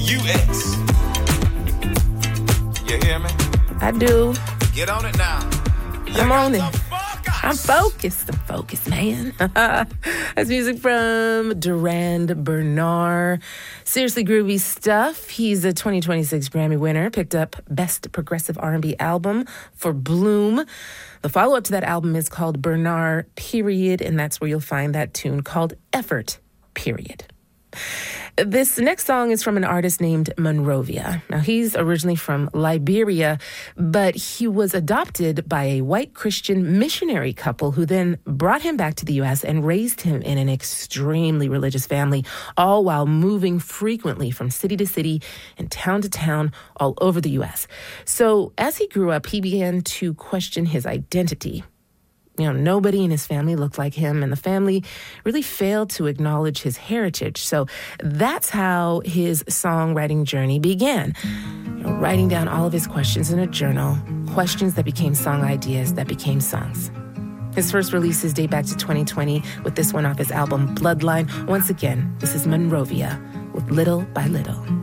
U.S. You hear me? I do. Get on it now. I'm on it. I'm focused, man. That's music from Durand Bernarr. Seriously groovy stuff. He's a 2026 Grammy winner. Picked up Best Progressive R&B Album for Bloom. The follow-up to that album is called Bernarr Period, and that's where you'll find that tune called Effort Period. This next song is from an artist named Monrovia. Now, he's originally from Liberia, but he was adopted by a white Christian missionary couple who then brought him back to the U.S. and raised him in an extremely religious family, all while moving frequently from city to city and town to town all over the U.S. So as he grew up, he began to question his identity. Nobody in his family looked like him, and the family really failed to acknowledge his heritage. So that's how his songwriting journey began. Writing down all of his questions in a journal, questions that became song ideas that became songs. His first releases date back to 2020 with this one off his album Bloodline. Once again, this is Monrovia with Little by Little.